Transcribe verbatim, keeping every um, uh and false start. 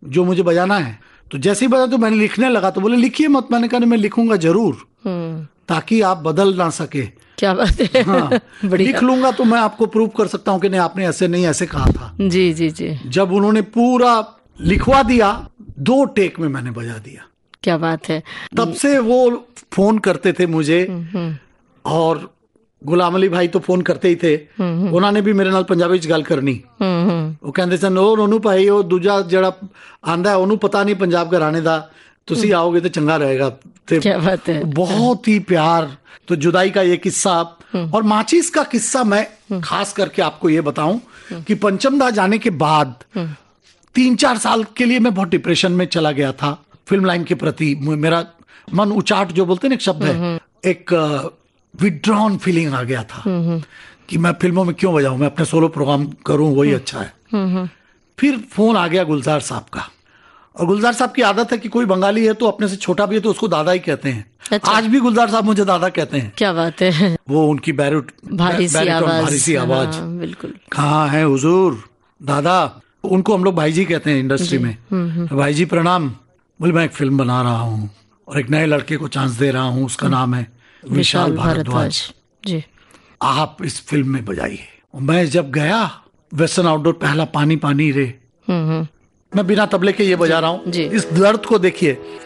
जो मुझे बजाना है। तो जैसे ही बजा तो मैंने लिखने लगा, तो बोले लिखिए मत। मैंने कहा मैं लिखूंगा जरूर, ताकि आप बदल ना सके। क्या बात है। हाँ, लिख लूंगा तो मैं आपको प्रूव कर सकता हूँ कि नहीं आपने ऐसे नहीं ऐसे कहा था। जी जी जी। जब उन्होंने पूरा लिखवा दिया, दो टेक में मैंने बजा दिया। क्या बात है। तब से वो फोन करते थे मुझे, और गुलाम अली भाई तो फोन करते ही थे। उन्होंने भी मेरे नाल पंजाबी च गल करनी। वो कहते सन ओ रोनू भाई ओ दूजा जड़ा आंदा है ओनू पता नहीं पंजाब घराने दा, तुसी आओगे तो चंगा रहेगा। क्या बात है। बहुत ही प्यार। तो जुदाई का ये किस्सा, और माचिस का किस्सा मैं खास करके आपको ये बताऊं कि पंचम दा जाने के बाद तीन चार साल के लिए मैं बहुत डिप्रेशन में चला गया था फिल्म लाइन के प्रति। मेरा मन उचाट, जो बोलते हैं एक शब्द है, एक विड्रॉन फीलिंग आ गया था कि मैं फिल्मों में क्यों बजाऊं, मैं अपने सोलो प्रोग्राम करूं, वही अच्छा है। फिर फोन आ गया गुलजार साहब का, और गुलजार साहब की आदत है कि कोई बंगाली है तो अपने से छोटा भी है तो उसको दादा ही कहते हैं। अच्छा। आज भी गुलजार साहब मुझे दादा कहते हैं। क्या बात है। वो उनकी बैरूट भारी सी आवाज, भारी सी आवाज। हाँ, बिल्कुल। कहाँ है हुजूर दादा, उनको हम लोग भाई जी कहते हैं इंडस्ट्री में। तो भाई जी प्रणाम। बोले मैं एक फिल्म बना रहा हूँ और एक नए लड़के को चांस दे रहा हूँ, उसका नाम है विशाल भारद्वाज जी, आप इस फिल्म में बजाइए। मैं जब गया वेस्टर्न आउटडोर, पहला पानी पानी रे, मैं बिना तबले के ये बजा रहा हूँ। इस दर्द को देखिए।